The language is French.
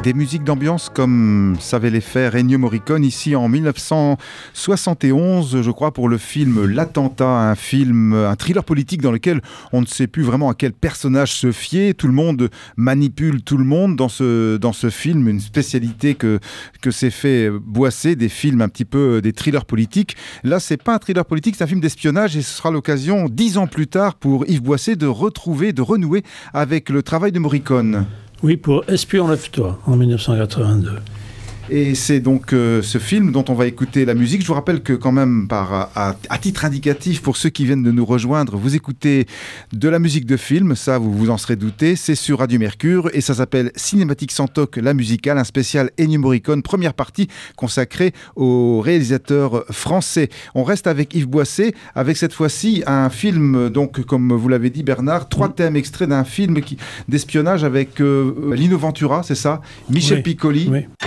Des musiques d'ambiance comme savait les faire Ennio Morricone ici en 1971, je crois, pour le film L'Attentat, un thriller politique dans lequel on ne sait plus vraiment à quel personnage se fier. Tout le monde manipule tout le monde dans ce film, une spécialité que s'est fait Boisset, des films un petit peu, des thrillers politiques. Là, c'est pas un thriller politique, c'est un film d'espionnage et ce sera l'occasion, 10 ans plus tard, pour Yves Boisset de renouer avec le travail de Morricone. Oui, pour Espion, lève-toi, en 1982. Et c'est donc ce film dont on va écouter la musique. Je vous rappelle que quand même, à titre indicatif, pour ceux qui viennent de nous rejoindre, vous écoutez de la musique de film, ça vous vous en serez douté, c'est sur Radio Mercure et ça s'appelle Cinématique sans toc, la musicale, un spécial Ennio Morricone, première partie consacrée au réalisateur français. On reste avec Yves Boisset, avec cette fois-ci un film, donc comme vous l'avez dit Bernard, 3 thèmes extraits d'un film d'espionnage avec Lino Ventura, c'est ça, Michel Piccoli. Oui.